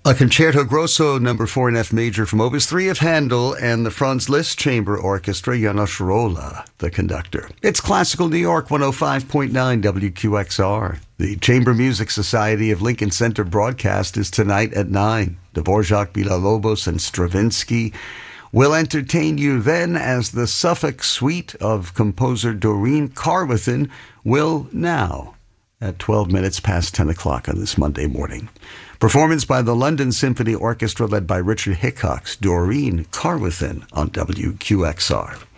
A Concerto Grosso, number 4 in F major from Opus 3 of Handel, and the Franz Liszt Chamber Orchestra, Janos Rolla, the conductor. It's Classical New York 105.9 WQXR. The Chamber Music Society of Lincoln Center broadcast is tonight at 9. Dvorak, Villa-Lobos, and Stravinsky will entertain you then as the Suffolk Suite of composer Doreen Carwithin will now at 12 minutes past 10 o'clock on this Monday morning. Performance by the London Symphony Orchestra led by Richard Hickox, Doreen Carwithin on WQXR.